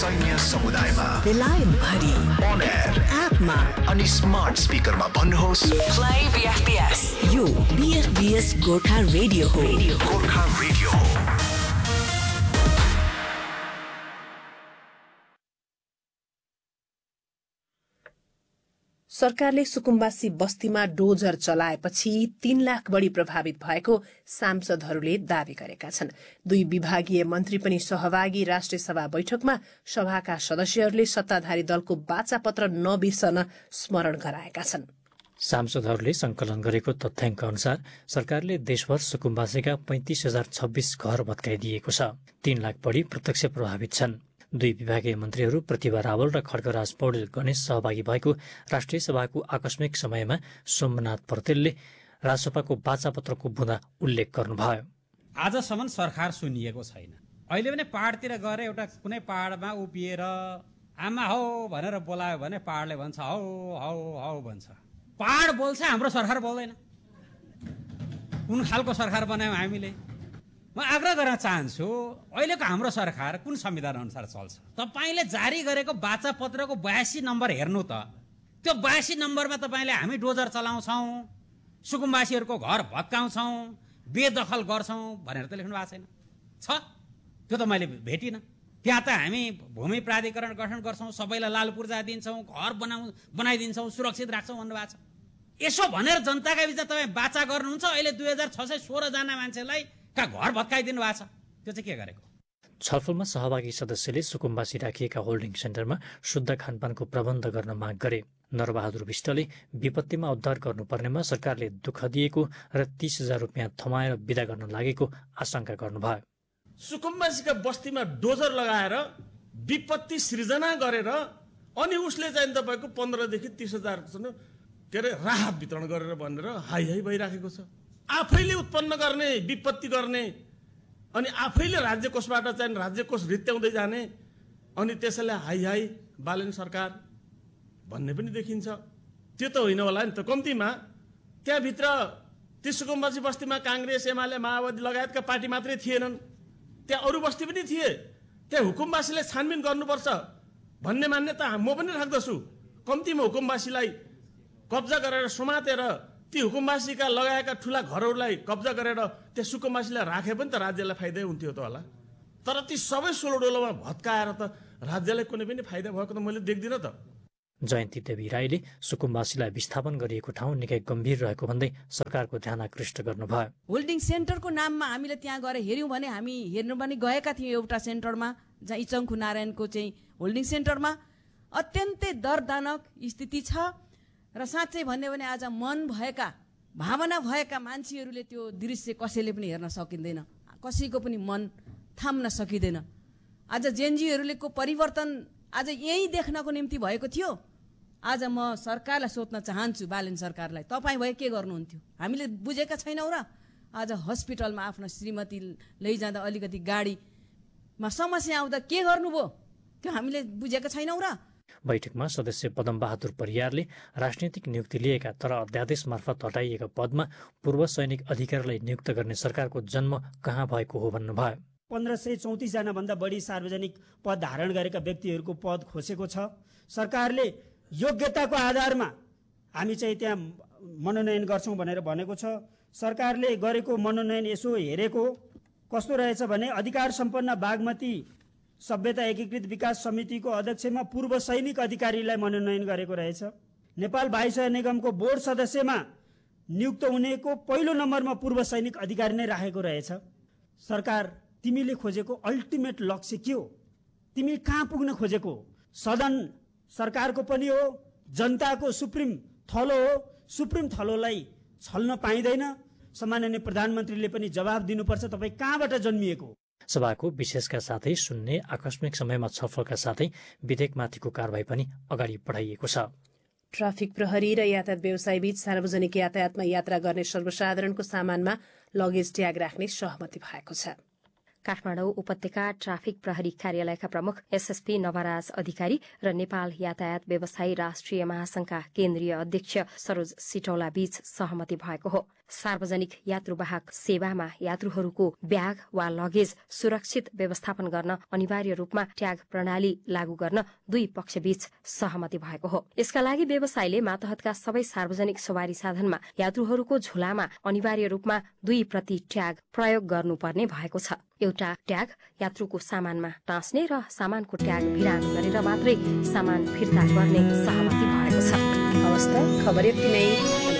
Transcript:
सैन्य समुदायमा, बेलायत भरि, on air, एपमा अनि स्मार्ट स्पिकरमा भन्नुहोस् प्ले बीएफबीएस। यो बीएफबीएस गोर्खा रेडियो हो। गोर्खा रेडियो हो। सरकारले सुकुम्बासी बस्तीमा डोजर चलाएपछि 3 लाख बढी प्रभावित भएको सांसदहरूले दावी गरेका छन्। 2 विभागीय मन्त्री पनि सहभागी राष्ट्रिय सभा बैठकमा सभाका सदस्यहरूले सत्ताधारी दलको बाचापत्र नबिर्सन स्मरण गराएका छन्। सांसदहरूले संकलन गरेको तथ्याङ्क अनुसार सरकारले देशभर सुकुम्बासीका 35,026 घर भत्काइदिएको छ। 3 लाख बढी प्रत्यक्ष प्रभावित छन्। 2 विभागीय मन्त्रीहरू प्रतिभा रावल र खड्गराज पौडेल गणेश सहभागी भएको राष्ट्रिय सभाको आकस्मिक समयमा सोमनाथ पौडेलले राजसभाको बाचापत्रको बुँदा उल्लेख गर्नुभयो। आजसम्म सरकार सुनिएको छैन। अहिले पनि पहाडतिर गएर एउटा कुनै पहाडमा उभिएर आमा हौ भनेर बोलायो भने पहाडले भन्छ हौ हौ हौ भन्छ। पहाड बोल्छ, हाम्रो सरकार बोल्दैन। कुन खालको सरकार बनायौँ हामीले? म आग्रह गर्न चाहन्छु, अहिलेको हाम्रो सरकार कुन संविधान अनुसार चल्छ? तपाईँले जारी गरेको बाचापत्रको 82 नम्बर हेर्नु त। त्यो 82 नम्बरमा तपाईँले हामी डोजर चलाउँछौँ, सुकुम्बासीहरूको घर भत्काउँछौँ, बेदखल गर्छौँ भनेर त लेख्नु भएको छैन। छ त्यो त मैले भेटिनँ। त्यहाँ त हामी भूमि प्राधिकरण गठन गर्छौँ, सबैलाई लाल पूर्जा दिन्छौँ, घर बनाइदिन्छौँ, सुरक्षित राख्छौँ भन्नुभएको छ। यसो भनेर जनताका बिचमा तपाईँ बाचा गर्नुहुन्छ। अहिले 2616 जना मान्छेलाई का घर भत्काइदिनु भएको छ। त्यो चाहिँ के गरेको? छलफलमा सहभागी सदस्यले सुकुम्बासी राखिएका होल्डिङ सेन्टरमा शुद्ध खानपानको प्रबन्ध गर्न माग गरे। नरबहादुर विष्टले विपत्तिमा उद्धार गर्नुपर्नेमा सरकारले दुःख दिएको र 30,000 रुपियाँ थमाएर विदा गर्न लागेको आशंका गर्नुभयो। सुकुम्बासीका बस्तीमा डोजर लगाएर विपत्ति सृजना गरेर अनि उसले चाहिँ तपाईँको 15 देखि 30,000 के अरे राहत वितरण गरेर भनेर हाई हाई भइराखेको छ। आफैले उत्पन्न गर्ने, विपत्ति गर्ने अनि आफैले राज्य कोषबाट चाहिँ राज्य कोष रित्याउँदै जाने अनि त्यसैले हाई हाई बालेन सरकार भन्ने पनि देखिन्छ। त्यो त होइन होला नि त। कम्तीमा त्यहाँभित्र ती सुकुम्बासी बस्तीमा काङ्ग्रेस, एमाले, माओवादी लगायतका पार्टी मात्रै थिएनन्, त्यहाँ अरू बस्ती पनि थिए। त्यहाँ हुकुमवासीले छानबिन गर्नुपर्छ भन्ने मान्यता म पनि राख्दछु। कम्तीमा हुकुमवासीलाई कब्जा गरेर समातेर ती हुकुमवासीका लगाएका ठुला घरहरूलाई कब्जा गरेर त्यो सुकुम्बासीलाई राखे पनि त राज्यलाई फाइदै हुन्थ्यो त होला। तर ती सबै सोलोडोलोमा भत्काएर त राज्यलाई कुनै पनि फाइदा भएको त मैले देख्दिनँ त। जयन्ती देवी राईले सुकुम्बासीलाई विस्थापन गरिएको ठाउँ निकै गम्भीर रहेको भन्दै सरकारको ध्यान आकृष्ट गर्नुभयो। होल्डिङ सेन्टरको नाममा हामीले त्यहाँ गएर हेऱ्यौँ भने हामी हेर्नु पनि गएका थियौँ एउटा सेन्टरमा, जहाँ इचङ्खु नारायणको चाहिँ होल्डिङ सेन्टरमा अत्यन्तै दर्दनाक स्थिति छ। र साँच्चै भन्यो भने आज मन भएका, भावना भएका मान्छेहरूले त्यो दृश्य कसैले पनि हेर्न सकिँदैन, कसैको पनि मन थाम्न सकिँदैन। आज जेनजीहरूले को परिवर्तन आज यही देख्नको निम्ति भएको थियो। आज म सरकारलाई सोध्न चाहन्छु, बालेन सरकारलाई, तपाईँ भए के गर्नुहुन्थ्यो? हामीले बुझेका छैनौँ र? आज हस्पिटलमा आफ्नो श्रीमती लैजाँदा अलिकति गाडीमा समस्या आउँदा के गर्नुभयो? त्यो हामीले बुझेका छैनौँ र? बैठकमा सदस्य पदमबहादुर परियारले राजनीतिक नियुक्ति लिएका तर अध्यादेश मार्फत हटाइएका पदमा पूर्व सैनिक अधिकारीलाई नियुक्त गर्ने सरकारको जन्म कहाँ भएको हो भन्नुभयो। 1534 जना भन्दा बढी सार्वजनिक पद धारण गरेका व्यक्तिहरूको पद खोसेको छ। सरकारले योग्यताको आधारमा हामी चाहिँ त्यहाँ मनोनयन गर्छौँ भनेर भनेको छ। सरकारले गरेको मनोनयन यसो हेरेको कस्तो रहेछ भने अधिकार सम्पन्न बागमती सभ्यता एकीकृत विकास समितिको अध्यक्षमा पूर्व सैनिक अधिकारीलाई मनोनयन गरेको रहेछ। नेपाल वायुसेना निगमको बोर्ड सदस्यमा नियुक्त हुनेको पहिलो नम्बरमा पूर्व सैनिक अधिकारी नै राखेको रहेछ। सरकार, तिमीले खोजेको अल्टिमेट लक्ष्य के हो? तिमी कहाँ पुग्न खोजेको? सदन सरकारको पनि हो, जनताको सुप्रिम थलो हो। सुप्रिम थलोलाई छल्न पाइँदैन। सम्माननीय प्रधानमन्त्रीले पनि जवाब दिनुपर्छ, तपाईँ कहाँबाट जन्मिएको? सभाको विशेषका साथै सुन्ने आकस्मिक समयमा छलफलका साथै विधेयकमाथिको कारबाही पनि अगाडि बढाइएको छ। ट्राफिक प्रहरी र यातायात व्यवसाय बीच सार्वजनिक यातायातमा यात्रा गर्ने सर्वसाधारणको सामानमा लगेज ट्याग राख्ने सहमति भएको छ। काठमाडौँ उपत्यका ट्राफिक प्रहरी कार्यालयका प्रमुख एसएसपी नवराज अधिकारी र नेपाल यातायात व्यवसायी राष्ट्रिय महासंघका केन्द्रीय अध्यक्ष सरोज सिटौला बीच सहमति भएको हो। सार्वजनिक यात्रुवाहक सेवामा यात्रुहरूको ब्याग वा लगेज सुरक्षित व्यवस्थापन गर्न अनिवार्य रूपमा ट्याग प्रणाली लागू गर्न दुई पक्षबीच सहमति भएको हो। यसका लागि व्यवसायीले मातहतका सबै सार्वजनिक सवारी साधनमा यात्रुहरूको झोलामा अनिवार्य रूपमा 2 प्रति ट्याग प्रयोग गर्नुपर्ने भएको छ। एउटा ट्याग यात्रुको सामानमा टाँस्ने र सामानको ट्याग भिरान गरेर मात्रै सामान फिर्ता गर्ने सहमति भएको छ। हवस् त, खबर यति नै।